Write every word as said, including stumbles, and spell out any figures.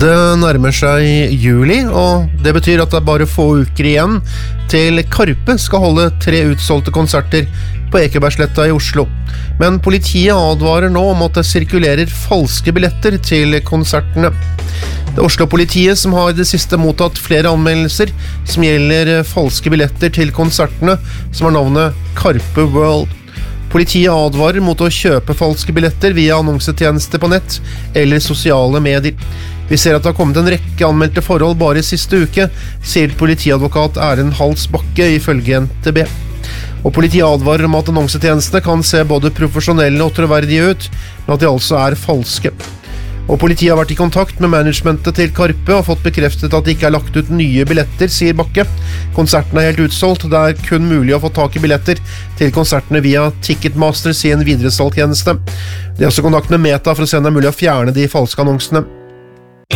Det nærmer seg juli, og det betyr at det er bare få uker igjen til Karpe skal holde tre utsolgte konserter på Ekebergsletta i Oslo. Men politiet advarer nå om at det sirkulerer falske billetter til konsertene. Det er Oslo-politiet som har i det siste mottatt flere anmeldelser som gjelder falske billetter til konsertene, som har navnet Karpe World. Politiet advarer mot å kjøpe falske billetter via annonsetjenester på nett eller sosiale medier. Vi ser at det har kommet en rekke anmeldte forhold bare i siste uke, sier politiadvokat Erlend Hals Bakke ifølge N T B. Og politiet advarer om at annonsetjenestene kan se både profesjonelle og troverdige ut, men at de altså er falske. Og politiet har vært i kontakt med managementet til Karpe og fått bekreftet at det ikke er lagt ut nye billetter, sier Bakke. Konserten er helt utsolgt, det er kun mulig å få tak i billetter til konsertene via Ticketmaster, sier en videresalgstjeneste. De har også kontakt med Meta for å se om det er mulig å fjerne de falske annonsene.